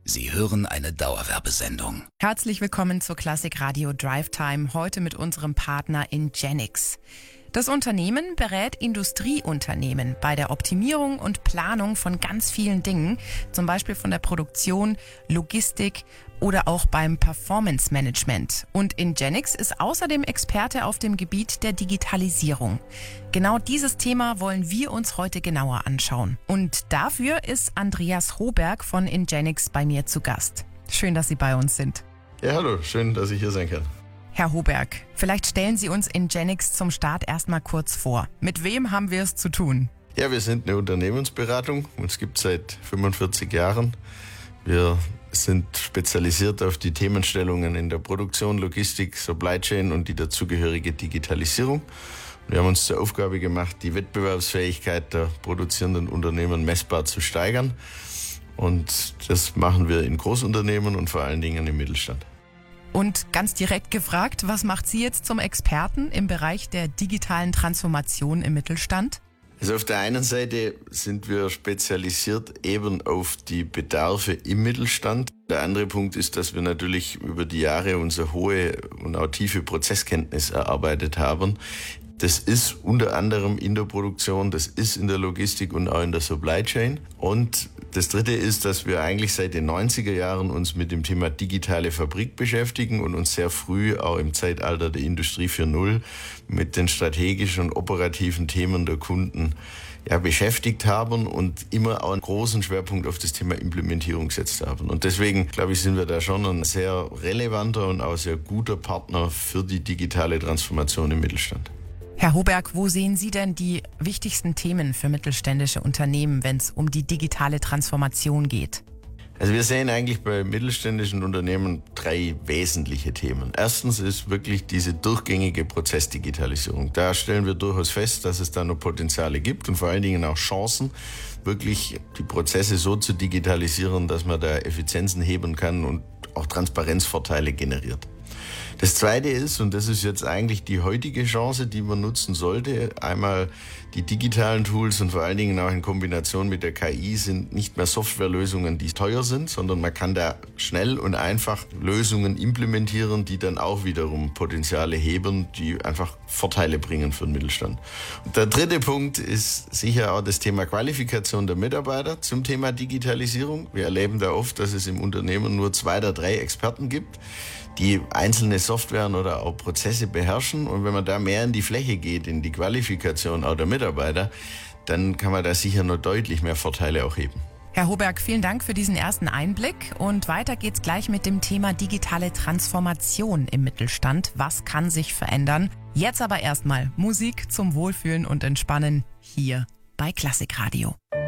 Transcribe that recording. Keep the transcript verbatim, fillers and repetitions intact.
Sie hören eine Dauerwerbesendung. Herzlich willkommen zur Klassik Radio Drive Time, heute mit unserem Partner Ingenix. Das Unternehmen berät Industrieunternehmen bei der Optimierung und Planung von ganz vielen Dingen, zum Beispiel von der Produktion, Logistik oder auch beim Performance Management. Und Ingenix ist außerdem Experte auf dem Gebiet der Digitalisierung. Genau dieses Thema wollen wir uns heute genauer anschauen. Und dafür ist Andreas Hoberg von Ingenix bei mir zu Gast. Schön, dass Sie bei uns sind. Ja, hallo, schön, dass ich hier sein kann. Herr Hoberg, vielleicht stellen Sie uns Ingenix zum Start erstmal kurz vor. Mit wem haben wir es zu tun? Ja, wir sind eine Unternehmensberatung. Uns gibt es seit fünfundvierzig Jahren. Wir sind spezialisiert auf die Themenstellungen in der Produktion, Logistik, Supply Chain und die dazugehörige Digitalisierung. Wir haben uns zur Aufgabe gemacht, die Wettbewerbsfähigkeit der produzierenden Unternehmen messbar zu steigern. Und das machen wir in Großunternehmen und vor allen Dingen im Mittelstand. Und ganz direkt gefragt, was macht Sie jetzt zum Experten im Bereich der digitalen Transformation im Mittelstand? Also auf der einen Seite sind wir spezialisiert eben auf die Bedarfe im Mittelstand. Der andere Punkt ist, dass wir natürlich über die Jahre unsere hohe und auch tiefe Prozesskenntnis erarbeitet haben. Das ist unter anderem in der Produktion, das ist in der Logistik und auch in der Supply Chain. Und das Dritte ist, dass wir eigentlich seit den neunziger Jahren uns mit dem Thema digitale Fabrik beschäftigen und uns sehr früh auch im Zeitalter der Industrie vier Punkt null mit den strategischen und operativen Themen der Kunden ja, beschäftigt haben und immer auch einen großen Schwerpunkt auf das Thema Implementierung gesetzt haben. Und deswegen, glaube ich, sind wir da schon ein sehr relevanter und auch sehr guter Partner für die digitale Transformation im Mittelstand. Herr Hoberg, wo sehen Sie denn die wichtigsten Themen für mittelständische Unternehmen, wenn es um die digitale Transformation geht? Also wir sehen eigentlich bei mittelständischen Unternehmen drei wesentliche Themen. Erstens ist wirklich diese durchgängige Prozessdigitalisierung. Da stellen wir durchaus fest, dass es da noch Potenziale gibt und vor allen Dingen auch Chancen, wirklich die Prozesse so zu digitalisieren, dass man da Effizienzen heben kann und auch Transparenzvorteile generiert. Das Zweite ist, und das ist jetzt eigentlich die heutige Chance, die man nutzen sollte, einmal die digitalen Tools und vor allen Dingen auch in Kombination mit der K I sind nicht mehr Softwarelösungen, die teuer sind, sondern man kann da schnell und einfach Lösungen implementieren, die dann auch wiederum Potenziale heben, die einfach Vorteile bringen für den Mittelstand. Und der dritte Punkt ist sicher auch das Thema Qualifikation der Mitarbeiter zum Thema Digitalisierung. Wir erleben da oft, dass es im Unternehmen nur zwei oder drei Experten gibt, die einzelne Softwaren oder auch Prozesse beherrschen. Und wenn man da mehr in die Fläche geht, in die Qualifikation auch der Mitarbeiter, dann kann man da sicher noch deutlich mehr Vorteile auch heben. Herr Hoberg, vielen Dank für diesen ersten Einblick. Und weiter geht's gleich mit dem Thema digitale Transformation im Mittelstand. Was kann sich verändern? Jetzt aber erstmal Musik zum Wohlfühlen und Entspannen hier bei Klassik Radio.